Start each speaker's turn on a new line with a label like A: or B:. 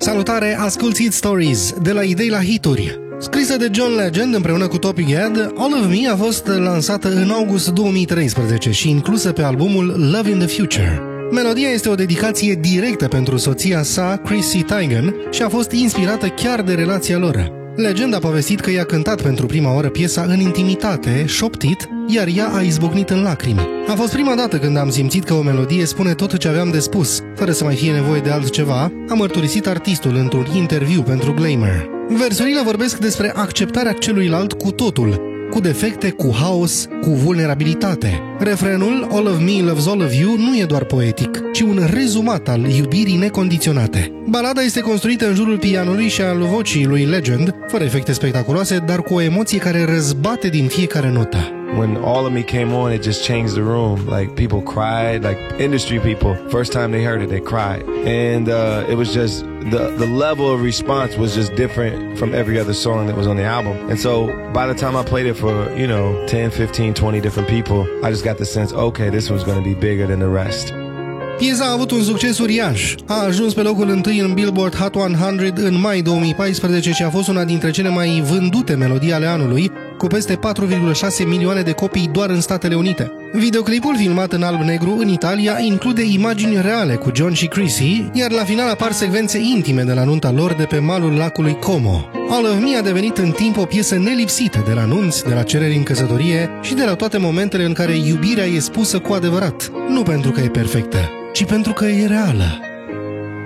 A: Salutare, asculți Hit Stories, de la idei la hituri. Scrisă de John Legend împreună cu Topi Gad, All of Me a fost lansată în august 2013 și inclusă pe albumul Love in the Future. Melodia este o dedicație directă pentru soția sa, Chrissy Teigen, și a fost inspirată chiar de relația lor. Legend a povestit că i-a cântat pentru prima oară piesa în intimitate, șoptit, iar ea a izbucnit în lacrimi. A fost prima dată când am simțit că o melodie spune tot ce aveam de spus, fără să mai fie nevoie de altceva, a mărturisit artistul într-un interviu pentru Glamour. Versurile vorbesc despre acceptarea celuilalt cu totul, cu defecte, cu haos, cu vulnerabilitate. Refrenul All of Me loves all of you nu e doar poetic, ci un rezumat al iubirii necondiționate. Balada este construită în jurul pianului și al vocii lui Legend, fără efecte spectaculoase, dar cu o emoție care răzbate din fiecare notă.
B: When All of Me came on, it just changed the room. Like, people cried, like industry people. First time they heard it, they cried. And it was just, the level of response was just different from every other song that was on the album. And so, by the time I played it for, 10, 15, 20 different people, I just got the sense, okay, this one's going to be bigger than the rest.
A: Piesa a avut un succes uriaș. A ajuns pe locul 1 în Billboard Hot 100 în mai 2014 și a fost una dintre cele mai vândute melodii ale anului, cu peste 4,6 milioane de copii doar în Statele Unite. Videoclipul, filmat în alb-negru în Italia, include imagini reale cu John și Chrissy, iar la final apar secvențe intime de la nunta lor de pe malul lacului Como. All of Me a devenit în timp o piesă nelipsită de la nunți, de la cereri în căsătorie și de la toate momentele în care iubirea e spusă cu adevărat, nu pentru că e perfectă, ci pentru că e reală.